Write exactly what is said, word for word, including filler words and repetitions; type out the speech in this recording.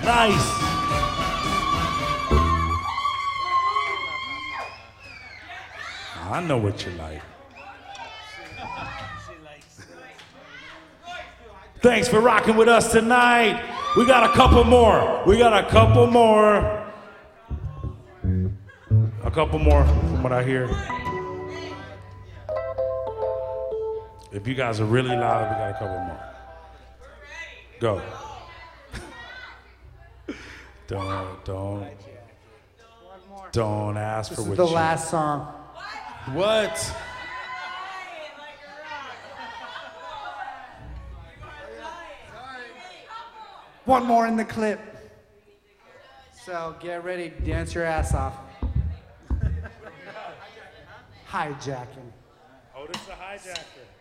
Nice. I know what you like. Thanks for rocking with us tonight. We got a couple more. We got a couple more. A couple more from what I hear. If you guys are really loud, we got a couple more. Go. Don't, don't, don't ask This for is what the you... last song. What? One more in the clip. So get ready, dance your ass off. Hijacking. Oh, this is a hijacker.